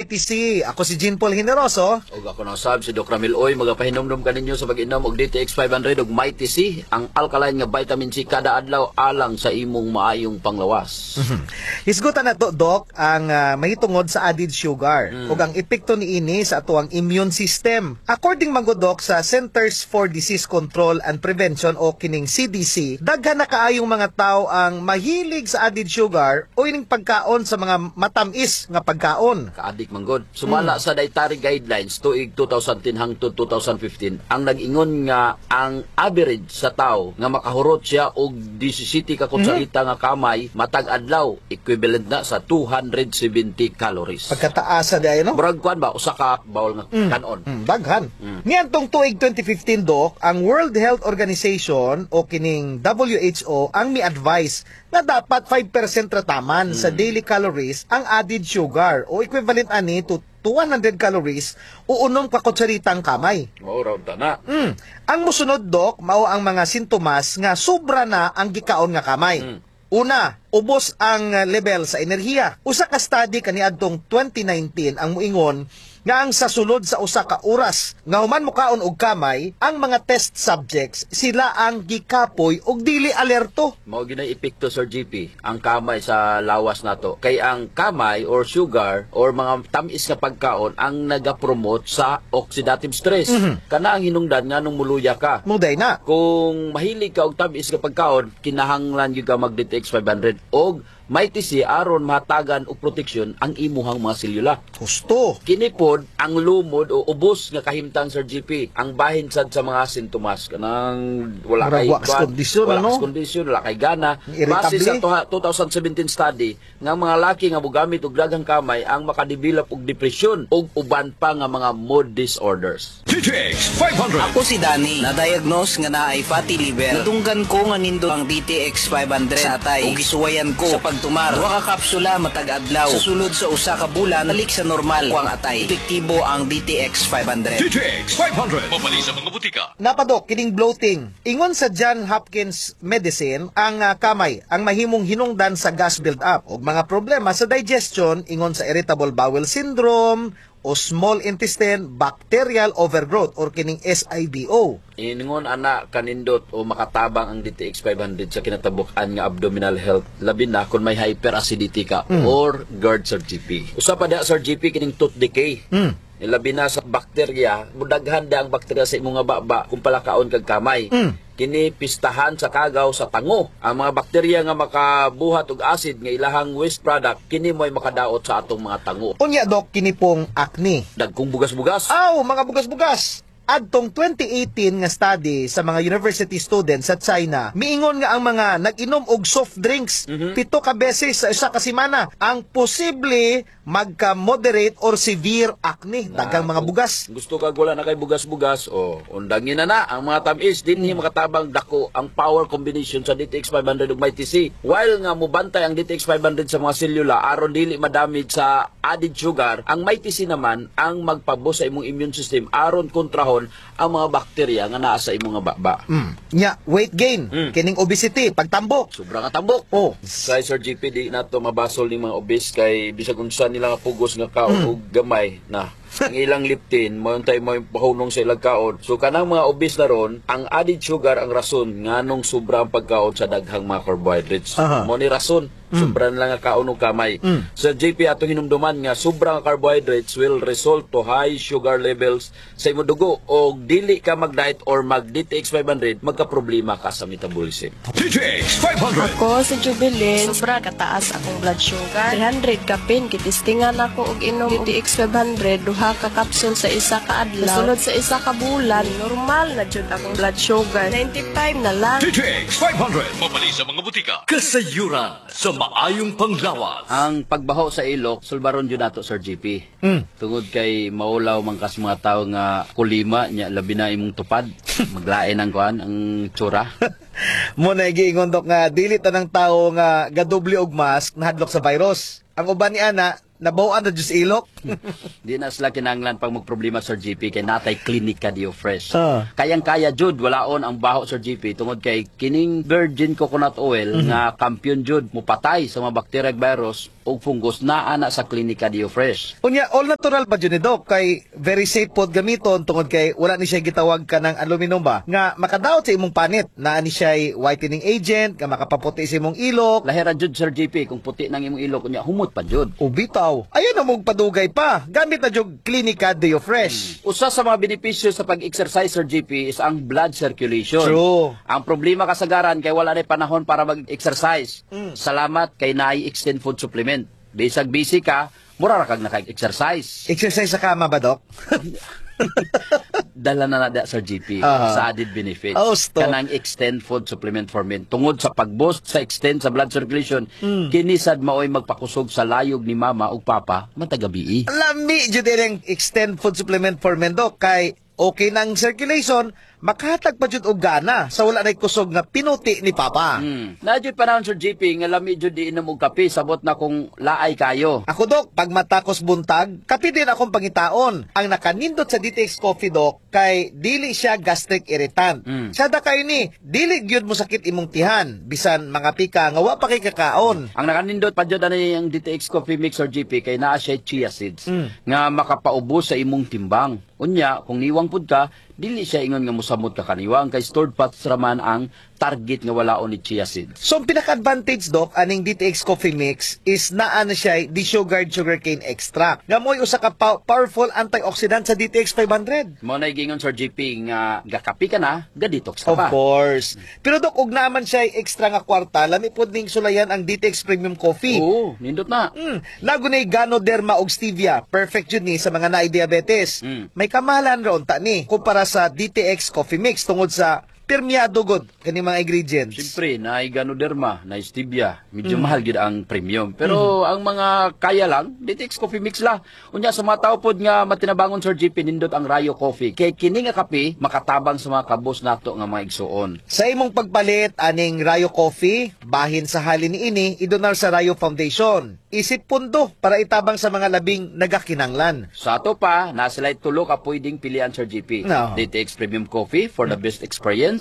Mighty C. Ako si Jean Paul Generoso. O ako nang sab si Doc Ramil Oy, magapahinomdom ka ninyo sa pag-inom og DTX 500 ug Mighty C, ang alkaline nga vitamin C kada adlaw alang sa imong maayong panglawas. Hisgutan na to, Doc, ang mahitungod sa added sugar ug ang epekto niini sa atuang immune system. According man gud, Doc, sa Centers for Disease Control and Prevention o kining CDC, daghan na kaayong mga tao ang mahilig sa added sugar o ining pagkaon sa mga matamis nga pagkaon. Kaadik manggod. Sumala sa dietary guidelines tuig 2010 hangtod 2015, ang nag-ingon nga ang average sa tao nga makahurot siya og 17 ka kutsarita nga kamay matag adlaw, equivalent na sa 270 calories. Pagkataasa di ay, no? Murag kwan ba usa ka bawol nga kanon. Daghan. Niadtong tuig 2015, Doc, ang World Health Organization o kining WHO ang mi-advise na dapat 5% rataman sa daily calories ang added sugar o equivalent ani to 200 calories o unom ka kutsaritang kamay. Mao raw ta na. Ang musunod, Doc, mao ang mga sintomas nga sobra na ang gikaon nga kamay. Una, ubos ang level sa enerhiya. Usa ka study kaniadtong 2019 ang muingon nga ang sa sulod sa usa ka oras nga human mukaon og kamay, ang mga test subjects sila ang gikapoy og dili alerto. Mao ginay epekto, Sir GP, ang kamay sa lawas nato. Kay ang kamay or sugar or mga tamis nga pagkaon ang nagapromote sa oxidative stress. Kana ang hinungdan nga nung muluya ka. Muday na. Kung mahilig ka og tamis nga pagkaon, kinahanglan gyud ka mag DTX 500 og Mighty C aron mahatagan og proteksyon ang imuhang mga selula. Gusto. Kini pod ang lumod o ubos nga kahimtang, Sir GP, ang bahin sad sa mga sintomas kanang wala kay kondisyon, wala ano? kondisyon, wala kay gana. Irritable. Base sa 2017 study nga mga laki nga mogamit og daghang kamay ang makadevelop og depresyon ug uban pa nga mga mood disorders. DTX 500. Ako si Danny, na-diagnose nga naay fatty liver. Natunggan ko nga nindo ang DTX 500 sa atay ug gisuwayan ko sa pagtumar. Duha ka kapsula matag adlaw. Sa sulod sa usa ka bulan, balik sa normal ko ang atay. Epektibo ang DTX 500. DTX 500. Mabali sa mga butika. Napadok, kining bloating. Ingon sa John Hopkins Medicine, ang kamay ang mahimong hinungdan sa gas build-up o mga problema sa digestion, ingon sa irritable bowel syndrome o small intestine bacterial overgrowth or kining SIBO. Ingon ana kanindot o makatabang ang DTX 500 sa kinatabukan nga abdominal health, labi na kung may hyperacidity ka or GERD, Sir GP. Usa pa da, Sir GP, kining tooth decay. Labi na sa bakterya, mudaghan da ang bakterya sa imong nga baba kung palakaon kag kamay. Kini pistahan sa kagaw sa tango. Ang mga bakterya nga makabuhat og acid nga ilahang waste product, kini mo'y makadaot sa atong mga tango. Unya, Doc, kini pong acne. Dagkong bugas-bugas. Aw, mga bugas-bugas! Adtong 2018 nga study sa mga university students sa China, miingon nga ang mga nag-inom og soft drinks 7 ka beses sa isa ka semana ang posible magka-moderate or severe acne. Daghang mga bugas. Gusto ka wala na kay bugas-bugas, o undangin na ang mga tamis dinhi makatabang dako ang power combination sa DTX 500 ug Mighty C. While nga mubantay ang DTX 500 sa mga selula aron dili madamage sa added sugar, ang Mighty C naman ang magpabos sa imong immune system aron kontrahon ang mga bakterya nga naa sa imong nga baba. Nya, weight gain, kining obesity, pagtambok. Sobra nga tambok. Oh. Kay Sir GP, di nato mabasol ni mga obese kay bisag unsa nila nga pugos nga kaon og gamay na ang ilang liptin mo tay mo pahunong sa ilang kaon. So kanang mga obese na ron, ang added sugar ang rason nganong sobra ang pagkaon sa daghang mga carbohydrates. Mo ni rason sobra na lang nga kaon og kamay. Sa JP ato hinumduman nga sobrang carbohydrates will result to high sugar levels sa imong dugo og dili ka mag-diet or mag-DTX 500 magka-problema ka sa metabolism. DTX 500. Ako si Jubilin, sobra kataas akong blood sugar. 300 kapin, kitistingan ako og inom DTX 500, duha ka kapsul sa isa ka adlaw. Sulod sa isa ka bulan, normal na jud akong blood sugar. 95 na lang. DTX 500. Mabali sa mga butika. Kasayuran sa maayong panglawas. Ang pagbaho sa ilok, sulbaron yun nato, Sir GP. Tungod kay maulaw man kas mga tao nga kulima, nya labi na imong tupad. Maglain ang kuan, ang tsura. Mo na giingon, Dok, nga dili tanang tao nga gadoble og mask nahadlok sa virus. Ang uban ni ana nabawaan na Diyos ilok. Di na sila kinanglan pag magproblema, Sir GP, kay natay klinika Dio Fresh. Ah. Kayang-kaya, Jud, walaon ang baho, Sir GP, tungod kay kining virgin coconut oil nga kampiyon, Jud, mupatay sa mga bacteria ug virus o fungus na ana sa klinika Dio Fresh. Unya, all natural pa dyan ni Doc, kay very safe pod gamiton tungod kay wala ni siya gitawag ka ng aluminum ba, nga makadaot sa imong panit, na ni siya whitening agent, nga makapaputi sa imong ilok, Lahira, Jud, Sir GP, kung puti nang imong ilok, kunya humot pa, Jud. ubitaw. Ayun na mong padugay pa. Gamit na jog Klinika Deo Fresh. Usa sa mga benepisyo sa pag-exercise, Sir GP, is ang blood circulation. True. Ang problema kasagaran kay wala na panahon para mag-exercise. Salamat kay naay extend food supplement. Bisag busy ka, mura ra kag naka-exercise. Exercise sa kama ba, Doc? Dala na na Sir GP Aha. sa added benefits. Oh, stop. Kanang extend food supplement for men. Tungod sa pag-boost sa extend sa blood circulation, kinisad maoy magpakusog sa layog ni mama ug papa matagabi. Lami jud ang extend food supplement for men, Doc, kay okay nang circulation, makahatag pa jud og gana sa wala nay kusog nga pinuti ni Papa. Nadyo panahon, Sir GP, nga lami jud di inom og kape, sabot na kung laay kayo. Ako, Doc, pag matakos buntag, kapi din akong pangitaon. Ang nakanindot sa DTX Coffee, Doc, kay dili siya gastric irritant. Siya da kayo ni, dili gyud mo sakit imong tihan, bisan mga pika nga wa pa kay kakaon. Ang nakanindot pa dyan ani ang DTX Coffee Mix, Sir GP, kay naa siya chia seeds nga makapaubos sa imong timbang. Unya, kung niwang pud ka, dili siya ingon nga musamot ka kaniwang, kay stored fats raman ang target nga walaon ni chia seeds. So, ang pinaka-advantage, Doc, aning DTX Coffee Mix is naa na siya desugared sugarcane extract. Nga mo'y usa ka powerful antioxidant sa DTX 500. Mo na gingon, Sir GP, nga gakapi ka na, ga-detox ka Of pa. course. Pero, Doc, ug naman siya extra nga kwarta, lami pod ning sulayan ang DTX Premium Coffee. Oo, nindot na. Nagunay Ganoderma og stevia. Perfect yun ni sa mga naay-diabetes. May kamahalan ron ta ni kumpara sa DTX Coffee Mix tungod sa permeado god kani mga ingredients. Siyempre, na Ganoderma, na Stevia, medyo mahal gid ang premium. Pero ang mga kaya lang, DTX Coffee Mix la. Unya sa mga tao pod nga matinabangon, Sir GP, nindot ang Rayo Coffee. Kay kini nga kape makatabang sa mga kabos nato nga mga igsuon. Sa imong pagpalit aning Rayo Coffee, bahin sa halin ni ini idonar sa Rayo Foundation. Isip pundo para itabang sa mga labing nagakinanglan. Sa ato pa, nasilay tulo ka pwedeng pilian, Sir GP. No. DTX Premium Coffee for the best experience,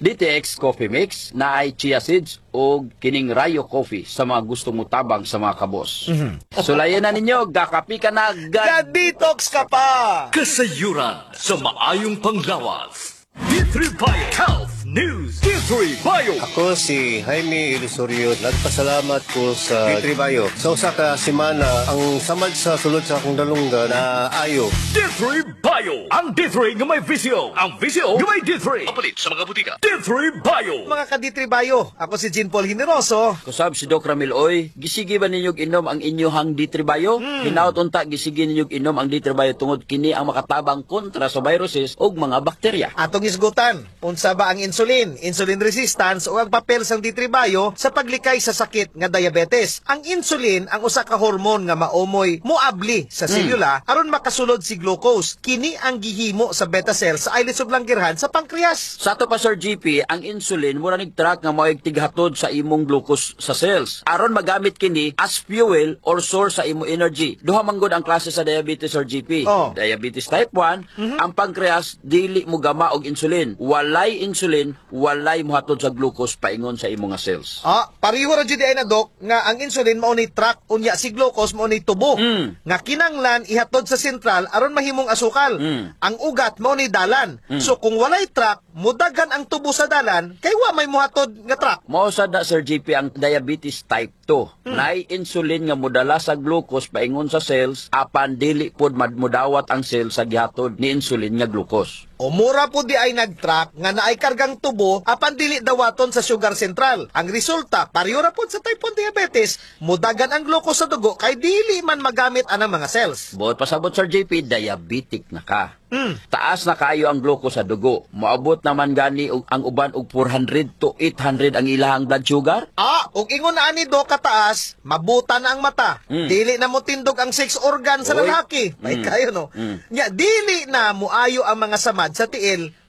DTX Coffee Mix na ay chia seeds o kining Rayo Coffee sa mga gusto mo tabang sa mga kabos. Sulayan na ninyo, gakapi ka na, Ga-detox ka pa! Kasayuran sa maayong panglawas. D3 Bio Health News. D3 Bio. Ako si Jaime Ilusorio. Nagpasalamat ko sa Tribayo. Sa usa ka semana, ang samad sa sulod sa akong dalunggan na ayo. D3 Bio. Ang D3 nga may visyo. Ang visyo nga may D3. Papalit sa mga butika. D3 Bio. Mga kaditribayo, ako si Jean Paul Generoso. Kusab si Doc Ramil, oy, gisigi ba ninyog inom ang inyohang D3 Hinaut unta, gisigi ninyog inom ang D3 tungod kini ang makatabang kontra sa viruses o mga bakterya. Atong isgutan, unsa ba ang insulin, insulin resistance o ang papel sang D3 Bio sa paglikay sa sakit nga diabetes. Ang insulin ang usa ka hormone nga maumoy moabli sa selula aron makasulod si glucose. Kini ang gihimo sa beta cells sa islets of Langerhans sa pancreas. Sa ato pa, Sir GP, ang insulin mura nag-track nga mao'y tighatod sa imong glucose sa cells. Aron magamit kini as fuel or source sa imong energy. Duha man gud ang klase sa diabetes, Sir GP. Oh. Diabetes type 1, ang pancreas dili mo gama og insulin. Walay insulin, walay mohatod sa glucose paingon sa imong nga cells. Pariho ra jud ay na, Doc, nga ang insulin mao ni track unya si glucose mao ni tubo. Nga kinanglan ihatod sa sentral aron mahimong asukal. Ang ugat mao ni dalan. So kung walay track, mudagan ang tubo sa dalan kay wa may muhatod nga track. Mao sad na, Sir GP, ang diabetes type 2. Naay insulin nga modala sa glucose paingon sa cells apan dili pod mudawat ang cell sa gihatod ni insulin nga glucose. O mura po di ay nag-track nga naay kargang tubo apan dili dawaton sa sugar central. Ang resulta, pareho ra pod sa type 1 diabetes, mudagan ang glucose sa dugo kay dili man magamit anang mga cells. Buot pasabot, Sir JP, diabetic na ka. Taas na kayo ang glucose sa dugo. Moabot naman gani ang uban og 400 to 800 ang ilahang blood sugar. Ug ingon na ani, Doc, kataas, mabuta na ang mata. Dili na mo tindog ang sex organ sa Oy. lalaki. May kayo, no? Nya, dili na muayo ang mga samad sa tiil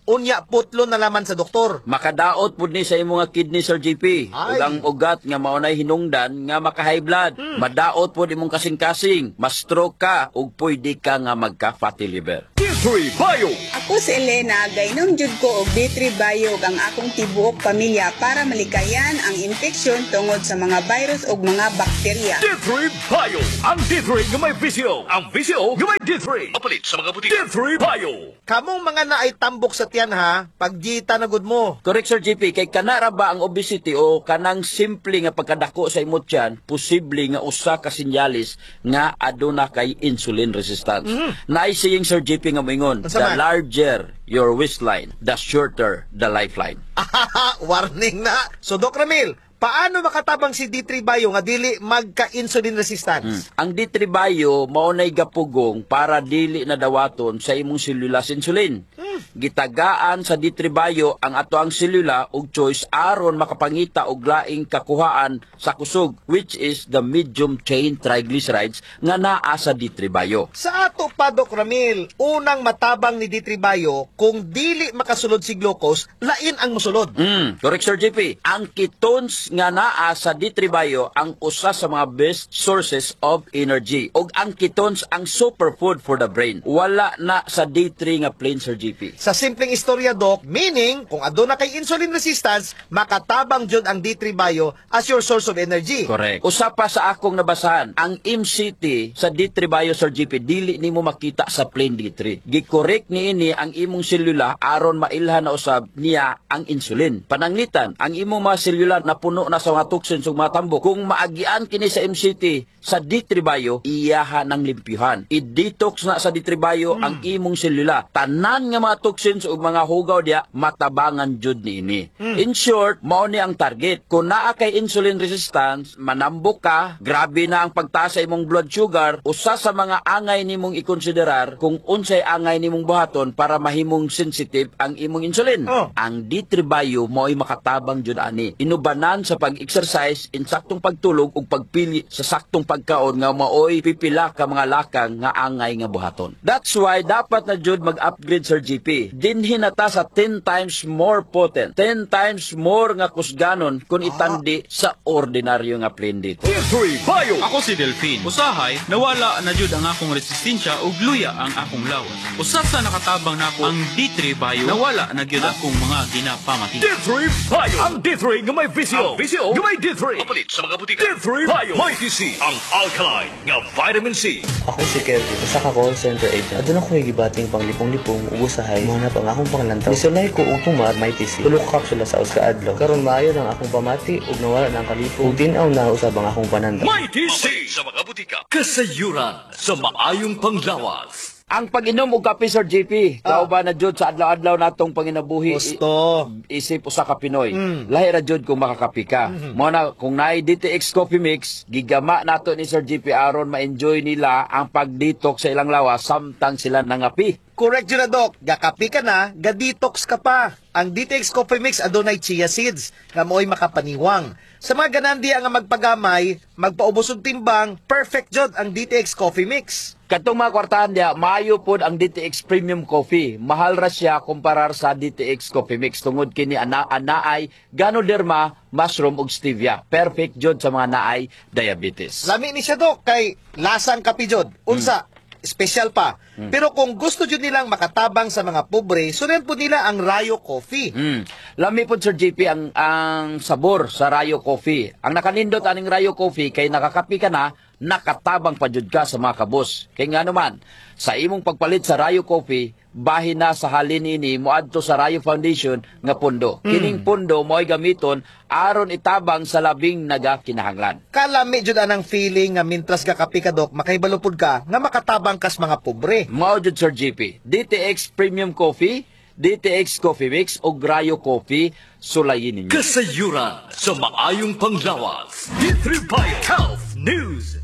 unya putlo na laman sa doktor. Makadaot pud ni sa imong nga kidney, Sir JP. Ay. Ug ang ugat nga maunay hinungdan nga maka-high blood. Madaot pud imong kasing-kasing, ma-stroke ka ug pwede ka nga magka-fatty liver. D3 Bio. Ako si Elena, gaynom jud ko og D3 Biog ang akong tibuok pamilya para malikayan ang infeksyon tungod sa mga virus ug mga bakterya. D3 Bio. Ang D3 nga may visyo. Ang visyo nga may D3. Mapalit sa mga butika. D3 Bio. Kamong mga naay tambok sa tiyan ha, paggita na gud mo. Correct, Sir JP. Kay kanara ba ang obesity o kanang simple nga pagkadako sa imong tiyan, posible nga usa ka sinyalis nga aduna kay insulin resistance. Naisiying, Sir JP, nga moingon, Unsa the man? larger your waistline, the shorter the lifeline. Warning na. So Doc Ramil, paano makatabang si D3 Bio nga dili magka-insulin resistance? Ang D3 Bio maunay gapugong para dili na dawaton sa imong selula insulin. Gitagaan sa D3 Bio ang ato ang selula ug choice aron makapangita og laing kakuhaan sa kusog, which is the medium chain triglycerides nga naa sa D3 Bio. Sa ato pa, Doc Ramil, unang matabang ni D3 Bio, kung dili makasulod si glucose, lain ang musulod. Correct, Sir JP. Ang ketones nga naa sa D3 Bio ang usa sa mga best sources of energy. Og ang ketones ang superfood for the brain. Wala na sa D3 nga plain, Sir JP. Sa simpleng istorya, Doc, meaning, kung aduna kay insulin resistance, makatabang jud ang D3 Bio as your source of energy. Correct. Usa pa sa akong nabasahan, ang MCT sa D3 Bio, Sir JP, dili nimo makita sa plain D3. Gi-correct niini ang imong selula aron mailhan na usab niya ang insulin. Pananglitan, ang imong mga selula na puno na sa mga toxins ug mga tambok. Kung maagian kini sa MCT sa D3 Bio, iyaha ng limpyuhan. I-detox na sa D3 Bio ang imong selula. Tanan nga mga toxins ug mga hugaw diya matabangan jud niini. In short, mao ni ang target. Kung naa kay insulin resistance, manambok ka, grabe na ang pagtaas sa imong blood sugar, usa sa mga angay nimong ikonsiderar kung unsay angay nimong buhaton para mahimong sensitive ang imong insulin. Oh. Ang D3 Bio mo'y makatabang jud ani. Inubanan sa pag-exercise, insaktong pagtulog ug pagpili sa saktong pagkaon nga maoy pipila ka mga lakang nga angay nga buhaton. That's why dapat na jud mag-upgrade, Sir GP. Dinhi na ta sa 10 times more potent, 10 times more nga kusganon kung itandi sa ordinaryo nga plain dito. D3 Bio. Ako si Delphine. Usahay, nawala na jud ang akong resistensya ug luya ang akong lawas. Usa sa nakatabang nako ang D3 Bio, nawala na gyud akong mga ginapamati. D3 Bio. Ang D3 nga may visyo. Ang visyo nga may D3. Mapalit sa mga butika. D3 Bio. May TC. Ang alkaline nga vitamin C. Ako si Kelvin, usa ka call center agent. Aduna ko gibating panglipong-lipong ug usahay manap ang akong panglantaw. Misulay ko og tumar may TC. Tulo ka kapsula sa us kaadlaw. Karon maayo ang akong pamati ug nawala na ang kalipong. Ug tin-aw na usab ang akong panandaw. May TC. Sa mga butika. Kasayuran sa maayong panglawas. Ang pag-inom og kape, Sir JP, kauban na jud sa adlaw-adlaw natong panginabuhi. Gusto. Isip usa ka Pinoy. Lahi ra jud kung makakapi ka. Mo na kung naay DTX Coffee Mix, gigama nato ni Sir JP aron ma-enjoy nila ang pag-detox sa ilang lawas samtang sila nangapi. Correct yun na, Doc. Gakapi ka na, ga-detox ka pa. Ang DTX Coffee Mix adunay chia seeds nga mo'y makapaniwang. Sa mga ganandi nga magpagamay, magpaubos og timbang, perfect jud ang DTX Coffee Mix. Katong mga kwartahan diya, maayo pod ang DTX Premium Coffee. Mahal ra siya kumparar sa DTX Coffee Mix tungod kini anaay Ganoderma, mushroom ug stevia. Perfect jud sa mga naay diabetes. Lami ni siya, Doc, kay lasang kapi jud. Unsa? Special pa. Pero kung gusto jud nilang makatabang sa mga pobre, sunan po nila ang Rayo Coffee. Lami po, Sir JP, ang sabor sa Rayo Coffee. Ang nakanindot aning Rayo Coffee kay nakakapi ka na, nakatabang pa jud ka sa mga kabos. Kay nga naman, sa imong pagpalit sa Rayo Coffee, bahin na sa halin ini moadto sa Rayo Foundation nga pundo. Kining pundo mo'y gamiton aron itabang sa labing nagakinahanglan. Kalami jud anang feeling nga mintras gakapi ka, Doc, makaibalupod ka nga makatabang kas mga pobre. Mao jud, Sir JP. DTX Premium Coffee, DTX Coffee Mix o Rayo Coffee, sulayin ninyo. Kasayuran sa maayong panglawas. D3 Bio Health News.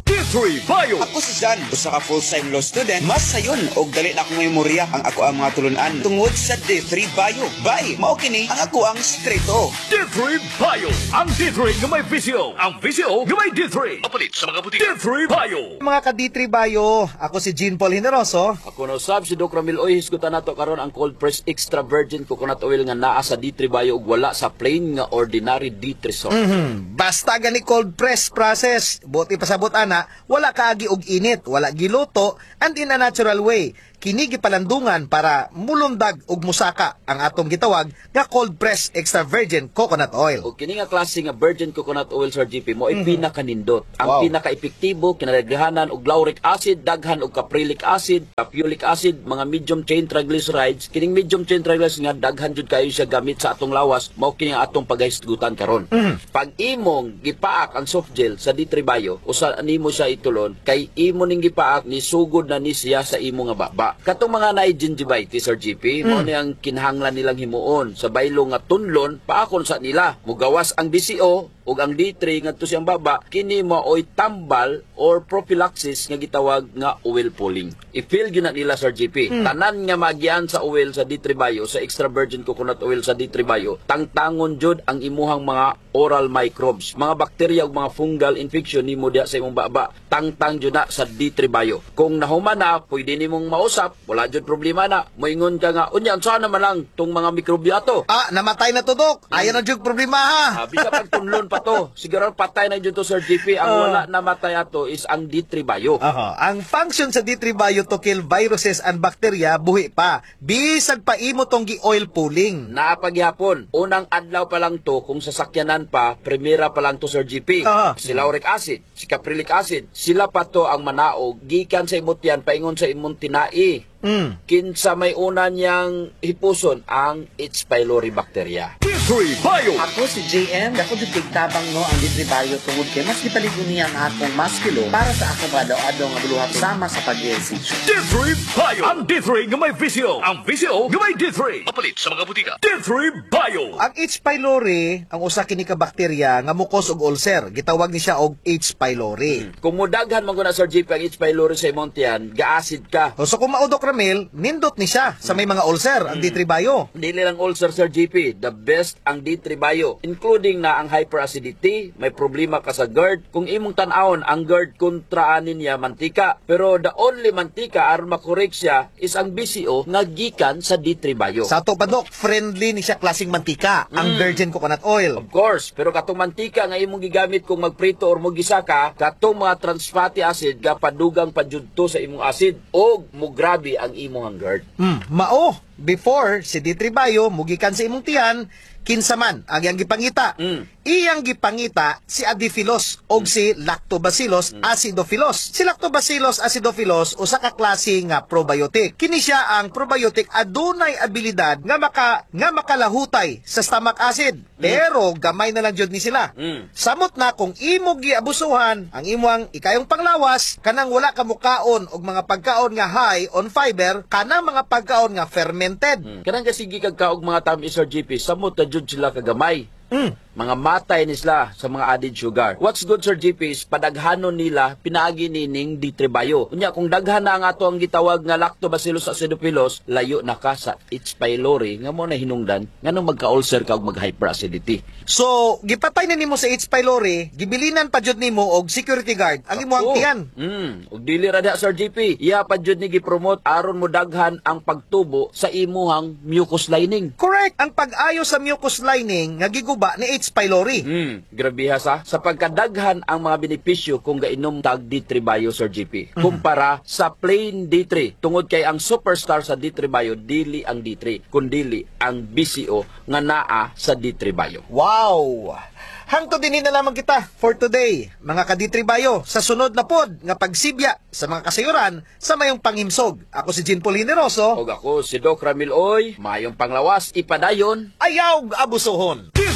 D3 Bio. Ako si Jan, usa ka full-time law student. Mas sayon og dali na akong memorya ang ako ang mga tulunan tungod sa D3 Bio. Bye, mao kini ang ako ang sekreto. D3 Bio. Ang D3 nga may visyo. Ang visyo nga may D3. Mapalit sa mga butika. D3 Bio. Mga ka-D3 Bio, ako si Jean Paul Generoso. Ako na usab si Doc Ramil Oy, hisgutan nato karon ang cold press extra virgin coconut oil nga naa sa D3 Bio ug wala sa plain nga ordinary D3 soap. Basta gani cold press process, buti pasabot ana, wala kaagi og init, wala giluto, and in a natural way. Kini gipalandungan para mulundag ug musaka ang atong gitawag nga cold press extra virgin coconut oil. O kini nga klase nga virgin coconut oil Sir GP mo ay pinakanindot. Ang Wow. pinaka-epektibo kinadaghanan og lauric acid, daghan og caprylic acid, capulic acid, mga medium chain triglycerides. Kining medium chain triglycerides nga daghan jud kayo siya gamit sa atong lawas, mao kini nga atong paghisgutan karon. Pag imong gipaak ang soft gel sa D3 Bio, usa nimo siya itulon kay imo ning gipaak ni sugod na ni siya sa imo nga baba. Katong mga naay gingivitis Sir GP, mo ni ang kinahanglan nilang himuon sa baylo nga tunlon paakon sa nila. Mugawas ang DCO ug ang D3 ngadto siyang baba, kini maoy tambal or prophylaxis nga gitawag nga oil pulling. I-feel gyud na nila Sir GP. Tanan nga magian sa oil sa D3 Bio, sa extra virgin coconut oil sa D3 Bio, tangtangon jud ang imuhang mga oral microbes, mga bakterya ug mga fungal infection nimo diha sa imong baba. Tangtang jud na sa D3 Bio. Kung nahuman na, pwede nimong mausap, wala jud problema na. Moingon ka nga, unya unsa naman lang tong mga mikrobyato? Namatay na to, Dok. Ayan ang jug problema, ha? Bisa pag tunlon pa to. Siguro patay na dito Sir GP. Ang wala namatay ato is ang D3 Bio. Ang function sa D3 Bio to kill viruses and bacteria buhi pa. Bisag pa imo tong gi-oil pulling. Naapagyapon. Unang adlaw pa lang to, kung sasakyanan pa, primera pa lang to Sir GP. Si lauric acid, si caprylic acid, sila pa to ang manaog, gikan sa imot yan, paingon sa imong tinai. Kinsa may una niyang hipuson ang H. pylori bacteria. D3 Bio. Ako si JM, ako di tigtabang no ang D3 Bio tungod kay mas gipaligon niya ang akong maskilo para sa akong adlaw-adlaw nga buluhat sama sa pag-ehersisyo. D3 Bio. Ang D3 nga may visyo. Ang visyo nga may D3. Mapalit sa mga butika. D3 Bio. Ang H. pylori, ang usa kini ka bakterya nga mukos og ulcer. Gitawag ni siya og H. pylori. Kung mudaghan man ko na Sir JP ang H. pylori sa imong tiyan, ga-acid ka. So kung maudok Ramil, nindot ni siya sa may mga ulcer, ang D3 Bio. Dili lang ulcer Sir GP, the best ang D3 Bio, including na ang hyperacidity, may problema ka sa GERD. Kung imong tan-awon ang GERD kontraanin niya mantika, pero the only mantika aron makorek siya is ang BCO nga gikan sa D3 Bio. Sa ato pa, Dok, friendly ni siya klaseng mantika, ang virgin coconut oil. Of course, pero katong mantika nga imong gigamit kung magprito or mogisaka, katong mga trans fatty acid ga padugang padjudto sa imong acid o mugrabe ang imong GERD. Mao, before si D3 Bio mugikan sa imong tiyan, kinsa man ang iyang gipangita. Iyang gipangita si Adiphilus o si Lactobacillus acidophilus. Si Lactobacillus acidophilus usa ka klase nga probiotic. Kini siya ang probiotic adunay abilidad nga makalahutay sa stomach acid. Pero gamay na lang jud ni sila. Samot na kung imo giabusuhan ang imong ikayong panglawas, kanang wala ka mukaon og mga pagkaon nga high on fiber, kanang mga pagkaon nga fermented. Kanang kasigi kag kaog mga tamis Sir GP, samot na jud sila kagamay. Mga matay ni sila sa mga added sugar. What's good Sir GP is padaghanon nila pinaagi nining D3 Bio. Unya kung daghan na ang ato ang gitawag nga Lactobacillus acidophilus, layo na ka sa H. pylori nga mo na hinungdan nganong magka-ulcer ka ug mag-hyperacidity. So, gipatay na nimo sa H. pylori, gibilinan pa jud nimo og security guard ang imong tiyan. Ug dili ra diha Sir GP, iya pa jud ni gipromote aron mo daghan ang pagtubo sa imuhang mucus lining. Correct, ang pag-ayo sa mucus lining nga giguba ni H. pylori. Grabe ha sa pagkadaghan ang mga benepisyo kung gainom tag D3 Bio Sir GP kumpara sa plain D3. Tungod kay ang superstar sa D3 Bio dili ang D3 kundi ang BCO nga naa sa D3 Bio. Wow! Hangtod din na lamang kita for today, mga ka-D3 Bio, sa sunod na pod nga pagsibya sa mga kasayuran sa mayong pangimsog. Ako si Jean Paul Generoso. O ako si Doc Ramil Oy, mayong panglawas ipadayon, ayaw abusohon. D3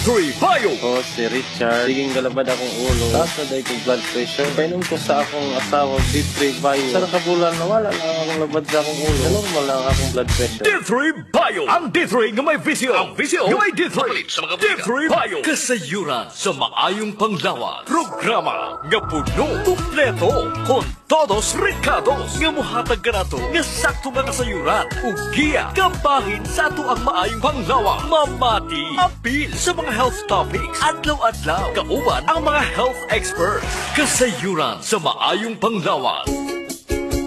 D3 Bio. Ako si Richard. Siging galabad akong ulo. Taas na dahil kong blood pressure. Painom ko sa akong asawa D3 Bio. Sa nakabulan na wala lang akong labad sa akong ulo. Normal lang akong blood pressure. D3 Bio. Ang D3 nga may visio. Ang visio nga may D3. D3 Bio. Kasayuran sa maayong panglawan. Programa nga puno, kumpleto, con todos recados nga muhatag ka nato nga sakto nga kasayuran ug giya kabahin sa ato ang maayong panglawan. Mamati apil sa mga health topics adlaw-adlaw kauban ang mga health experts. Kasayuran sa maayong panglawan.